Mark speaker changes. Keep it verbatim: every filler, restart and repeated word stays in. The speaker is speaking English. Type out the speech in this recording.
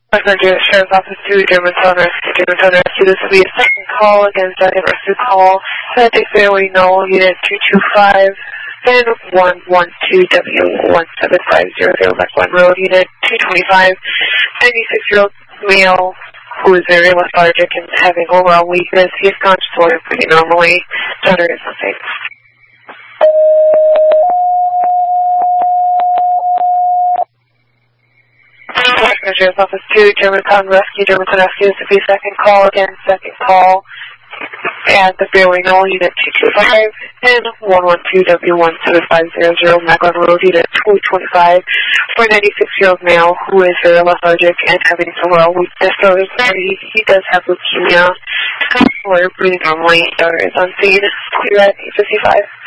Speaker 1: Messenger, Sheriff's Office to Germantown Rescue. Germantown Rescue, this will be a second call against second rescue call. Atlantic Fairway Knoll, Unit two two five and one one two W one seven five zero zero Westland Road, Unit two twenty-five. ninety-six-year-old male who is very lethargic and having overall weakness. He is conscious and pretty normally. Donor is unsafe. Sheriff's Office to Germantown Rescue. Germantown Rescue, this will be second call again, second call at the Fairway Knoll, Unit two two five and one one two W one seven five zero zero Macklin Road, Unit two twenty-five, for a ninety-six-year-old male who is very lethargic and having overall weakness. So he, he does have leukemia. We're breathing normally. Daughter is on scene. Clear at eight fifty-five.